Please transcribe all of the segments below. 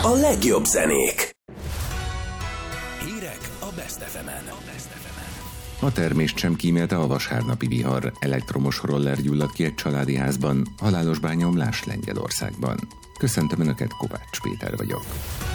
A legjobb zenék. Hírek a Best FM-en. A termést sem kímélte a vasárnapi vihar. Elektromos roller gyulladt ki egy családi házban, halálos bányomlás Lengyelországban. Köszöntöm Önöket, Kovács Péter vagyok.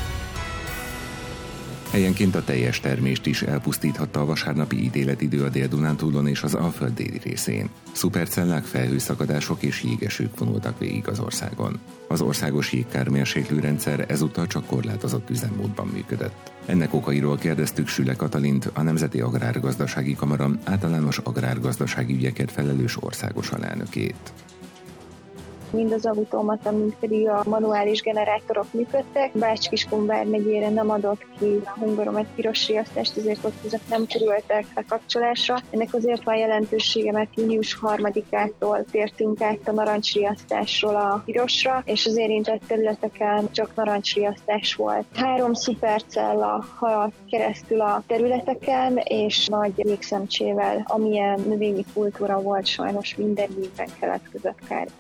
Helyenként a teljes termést is elpusztíthatta a vasárnapi ítéletidő a Dél-Dunántúlon és az Alföld déli részén. Szupercellák, felhőszakadások és jégesők vonultak végig az országon. Az országos jégkármérséklő rendszer ezúttal csak korlátozott üzemmódban működött. Ennek okairól kérdeztük Süle Katalint, a Nemzeti Agrárgazdasági Kamara általános agrárgazdasági ügyekért felelős országos alelnökét. Mind az automata, mind pedig a manuális generátorok működtek. Bács-Kiskun vármegyére nem adott ki a Hungaromet piros riasztást, ezért ott ezek nem kerültek lekapcsolásra. Ennek azért van jelentősége, mert június 3-ától tértünk át a narancsriasztásról a pirosra, és az érintett területeken csak narancsriasztás volt. 3 szupercella haladt keresztül a területeken, és nagy jégszemcsével, amilyen növényi kultúra volt, sajnos minden évben keletkezett kár.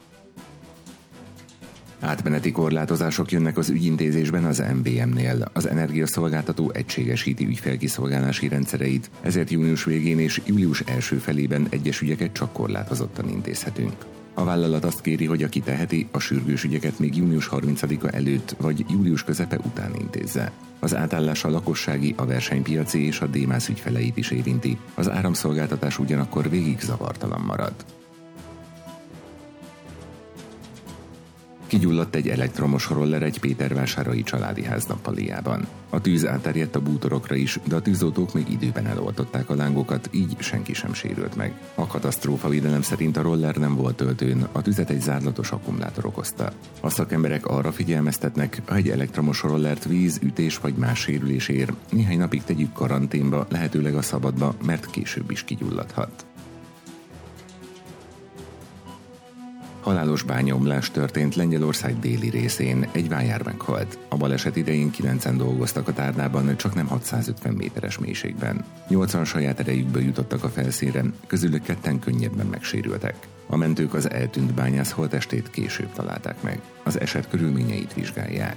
Átmeneti korlátozások jönnek az ügyintézésben az MVM-nél. Az energiaszolgáltató egységesíti ügyfelkiszolgálási rendszereit, ezért június végén és július első felében egyes ügyeket csak korlátozottan intézhetünk. A vállalat azt kéri, hogy aki teheti, a sürgős ügyeket még június 30-a előtt vagy július közepe után intézze. Az átállás a lakossági, a versenypiaci és a DMAS ügyfeleit is érinti. Az áramszolgáltatás ugyanakkor végig zavartalan marad. Kigyulladt egy elektromos roller egy pétervásárai családi ház nappaliában. A tűz átterjedt a bútorokra is, de a tűzoltók még időben eloltották a lángokat, így senki sem sérült meg. A katasztrófavédelem szerint a roller nem volt töltőn, a tüzet egy zárlatos akkumulátor okozta. A szakemberek arra figyelmeztetnek, ha egy elektromos rollert víz, ütés vagy más sérülés ér, néhány napig tegyük karanténba, lehetőleg a szabadba, mert később is kigyulladhat. Halálos bányomlás történt Lengyelország déli részén, egy vájár meghalt. A baleset idején 9-en dolgoztak a tárnában, csak nem 650 méteres mélységben. 80 saját erejükből jutottak a felszínre, közülük 2 könnyebben megsérültek. A mentők az eltűnt bányász holttestét később találták meg. Az eset körülményeit vizsgálják.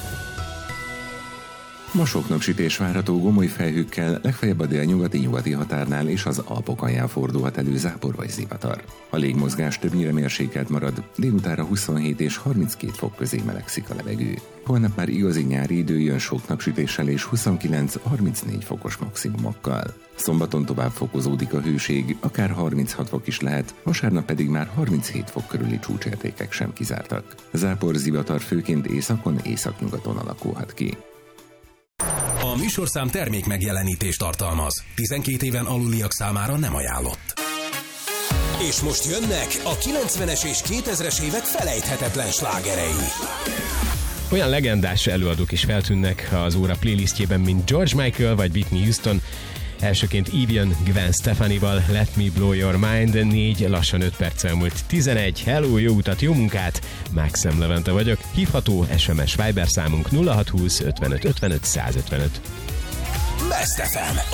Ma sok napsütés várható gomoly felhőkkel, legfeljebb a délnyugati határnál és az Alpok alján fordulhat elő zápor vagy zivatar. A légmozgás többnyire mérsékelt marad, délutánra 27 és 32 fok közé melegszik a levegő. Holnap már igazi nyári idő jön sok napsütéssel és 29-34 fokos maximumokkal. Szombaton tovább fokozódik a hőség, akár 36 fok is lehet, vasárnap pedig már 37 fok körüli csúcsértékek sem kizártak. Zápor, zivatar főként északon, északnyugaton alakulhat ki. A műsorszám termék megjelenítést tartalmaz. 12 éven aluliak számára nem ajánlott. És most jönnek a 90-es és 2000-es évek felejthetetlen slágerei. Olyan legendás előadók is feltűnnek az óra playlistjében, mint George Michael vagy Whitney Houston. Elsőként Evian Gwen Stefanival Let Me Blow Your Mind, 4 lassan 5 perccel múlt 11. Hello, jó utat, jó munkát! Maxim Levente vagyok, hívható SMS Viber számunk 0620 55 55 155. Best FM.